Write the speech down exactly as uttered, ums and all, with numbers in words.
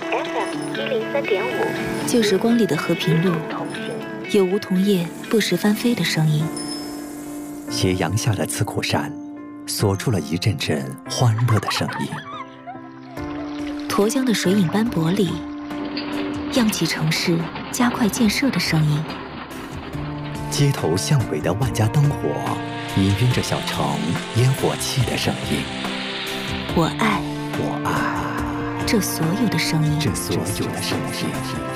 F M 一零三点五， 旧时光里的和平路，有梧桐叶不时翻飞的声音。 斜阳下的刺口山，锁住了一阵阵欢乐的声音。 沱江的水影斑驳里，漾起城市加快建设的声音。 街头巷尾的万家灯火，氤氲着小城烟火气的声音。 我爱， 我爱这所有的声音， 这所有的声音。